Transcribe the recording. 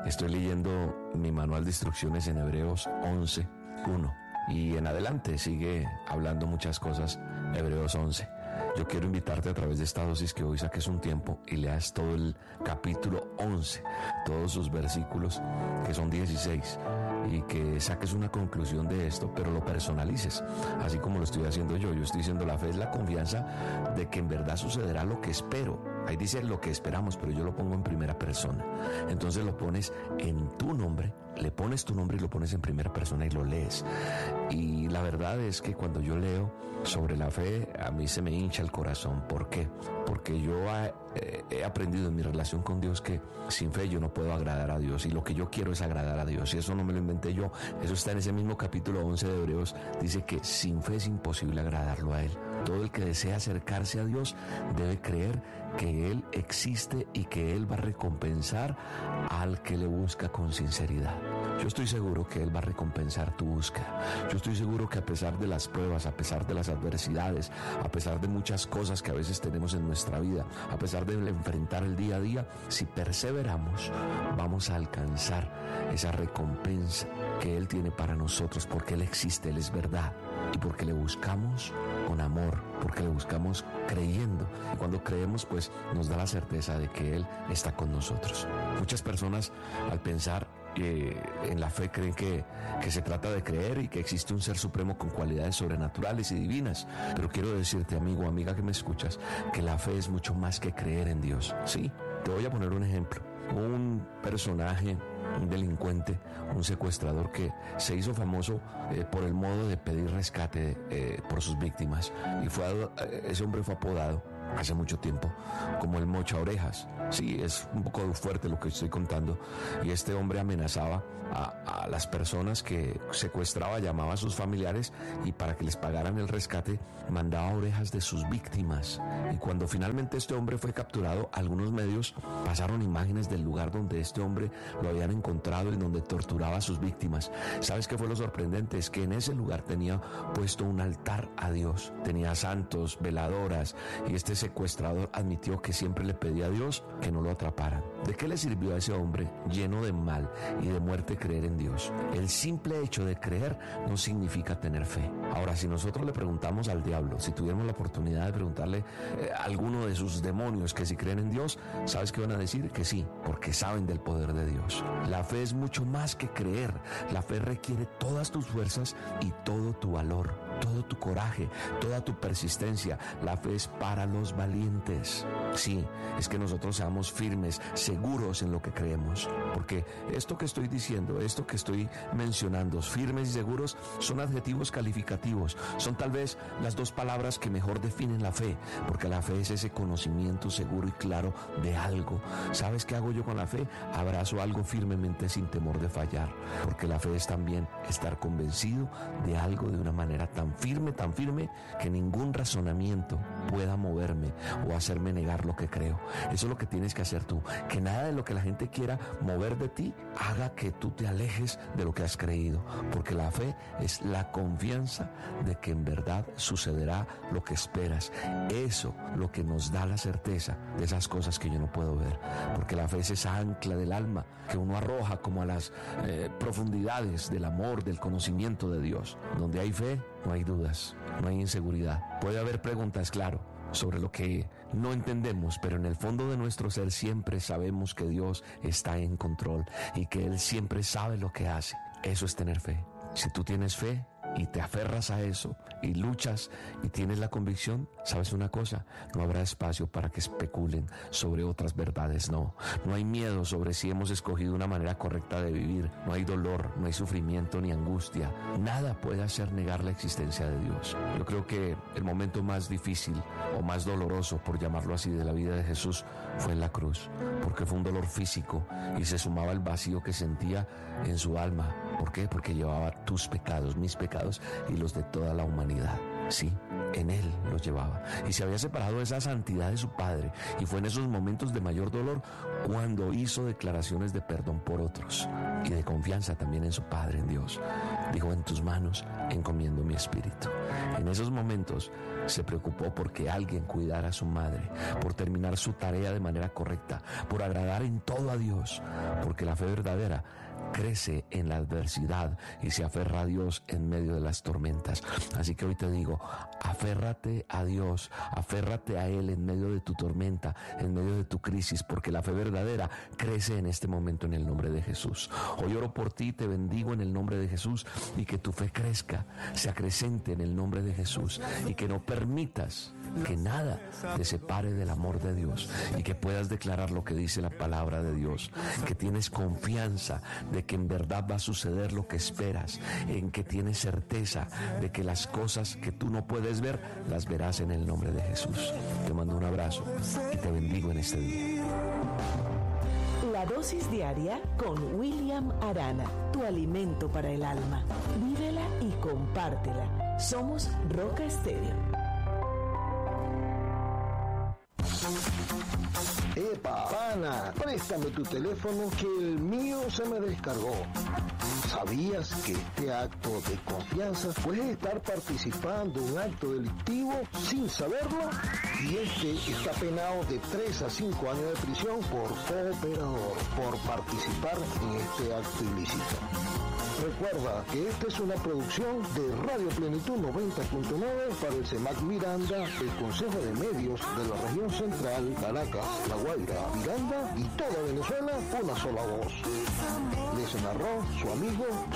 Estoy leyendo mi manual de instrucciones en Hebreos 11:1 y en adelante sigue hablando muchas cosas Hebreos 11. Yo quiero invitarte a través de esta dosis que hoy saques un tiempo y leas todo el capítulo 11, todos sus versículos, que son 16, y que saques una conclusión de esto, pero lo personalices, así como lo estoy haciendo yo. Yo estoy diciendo, la fe es la confianza de que en verdad sucederá lo que espero. Ahí dice lo que esperamos, pero yo lo pongo en primera persona. Entonces lo pones en tu nombre, le pones tu nombre y lo pones en primera persona y lo lees. Y la verdad es que cuando yo leo sobre la fe, a mí se me hincha el corazón. ¿Por qué? Porque yo he aprendido en mi relación con Dios que sin fe yo no puedo agradar a Dios, y lo que yo quiero es agradar a Dios, y eso no me lo inventé yo, eso está en ese mismo capítulo 11 de Hebreos. Dice que sin fe es imposible agradarlo a Él. Todo el que desea acercarse a Dios debe creer que Él existe y que Él va a recompensar al que le busca con sinceridad. Yo estoy seguro que Él va a recompensar tu búsqueda. Yo estoy seguro que a pesar de las pruebas, a pesar de las adversidades, a pesar de muchas cosas que a veces tenemos en nuestra vida, a pesar de enfrentar el día a día, si perseveramos, vamos a alcanzar esa recompensa que Él tiene para nosotros, porque Él existe, Él es verdad, y porque le buscamos con amor, porque le buscamos creyendo. Y cuando creemos, pues nos da la certeza de que Él está con nosotros. Muchas personas, al pensar en la fe, creen que se trata de creer y que existe un ser supremo con cualidades sobrenaturales y divinas. Pero quiero decirte, amigo o amiga que me escuchas, que la fe es mucho más que creer en Dios. Sí, te voy a poner un ejemplo. Un personaje, un delincuente, un secuestrador que se hizo famoso por el modo de pedir rescate por sus víctimas, y ese hombre fue apodado hace mucho tiempo como el mocha orejas. Sí, es un poco fuerte lo que estoy contando. Y este hombre amenazaba a las personas que secuestraba, llamaba a sus familiares, y para que les pagaran el rescate mandaba orejas de sus víctimas. Y cuando finalmente este hombre fue capturado, algunos medios pasaron imágenes del lugar donde este hombre lo habían encontrado y donde torturaba a sus víctimas. ¿Sabes qué fue lo sorprendente? Es que en ese lugar tenía puesto un altar a Dios, tenía santos, veladoras, y este secuestrador admitió que siempre le pedía a Dios que no lo atraparan. ¿De qué le sirvió a ese hombre lleno de mal y de muerte creer en Dios? El simple hecho de creer no significa tener fe. Ahora, si nosotros le preguntamos al diablo, si tuviéramos la oportunidad de preguntarle a alguno de sus demonios que si creen en Dios, ¿sabes qué van a decir? Que sí, porque saben del poder de Dios. La fe es mucho más que creer. La fe requiere todas tus fuerzas y todo tu valor, todo tu coraje, toda tu persistencia. La fe es para los valientes. Sí, es que nosotros seamos firmes, seguros en lo que creemos, porque esto que estoy diciendo, esto que estoy mencionando, firmes y seguros, son adjetivos calificativos, son tal vez las dos palabras que mejor definen la fe, porque la fe es ese conocimiento seguro y claro de algo. ¿Sabes qué hago yo con la fe? Abrazo algo firmemente sin temor de fallar, porque la fe es también estar convencido de algo de una manera tan firme, que ningún razonamiento pueda moverme o hacerme negar lo que creo. Eso es lo que tienes que hacer tú, que nada de lo que la gente quiera mover de ti haga que tú te alejes de lo que has creído, porque la fe es la confianza de que en verdad sucederá lo que esperas. Eso lo que nos da la certeza de esas cosas que yo no puedo ver, porque la fe es esa ancla del alma que uno arroja como a las profundidades del amor, del conocimiento de Dios. Donde hay fe, no hay dudas, no hay inseguridad. Puede haber preguntas, claro, sobre lo que no entendemos, pero en el fondo de nuestro ser siempre sabemos que Dios está en control y que Él siempre sabe lo que hace. Eso es tener fe. Si tú tienes fe y te aferras a eso y luchas y tienes la convicción, ¿sabes una cosa? No habrá espacio para que especulen sobre otras verdades. No hay miedo sobre si hemos escogido una manera correcta de vivir. No hay dolor, no hay sufrimiento ni angustia. Nada puede hacer negar la existencia de Dios. Yo creo que el momento más difícil o más doloroso, por llamarlo así, de la vida de Jesús fue en la cruz, porque fue un dolor físico y se sumaba al vacío que sentía en su alma. ¿Por qué? Porque llevaba tus pecados, mis pecados y los de toda la humanidad. Sí, en Él los llevaba y se había separado de esa santidad de su Padre, y fue en esos momentos de mayor dolor cuando hizo declaraciones de perdón por otros y de confianza también en su Padre, en Dios. Dijo: en tus manos encomiendo mi espíritu. En esos momentos se preocupó porque alguien cuidara a su madre, por terminar su tarea de manera correcta, por agradar en todo a Dios, porque la fe verdadera crece en la adversidad y se aferra a Dios en medio de las tormentas. Así que hoy te digo, aférrate a Dios, aférrate a Él en medio de tu tormenta, en medio de tu crisis, porque la fe verdadera crece en este momento en el nombre de Jesús. Hoy oro por ti, te bendigo en el nombre de Jesús, y que tu fe crezca, se acrecente en el nombre de Jesús, y que no permitas que nada te separe del amor de Dios, y que puedas declarar lo que dice la palabra de Dios, que tienes confianza de que en verdad va a suceder lo que esperas, en que tienes certeza de que las cosas que tú no puedes ver, las verás en el nombre de Jesús. Te mando un abrazo y te bendigo en este día. La dosis diaria con William Arana, tu alimento para el alma. Vívela y compártela. Somos Roca Estéreo. Epa, pana, préstame tu teléfono que el mío se me descargó. ¿Sabías que este acto de confianza puede estar participando en un acto delictivo sin saberlo? Y está penado de 3 a 5 años de prisión por cooperador, por participar en este acto ilícito. Recuerda que esta es una producción de Radio Plenitud 90.9 para el CEMAC Miranda, el Consejo de Medios de la Región Central, Caracas, La Guaira, Miranda y toda Venezuela, una sola voz. Les narró su amigo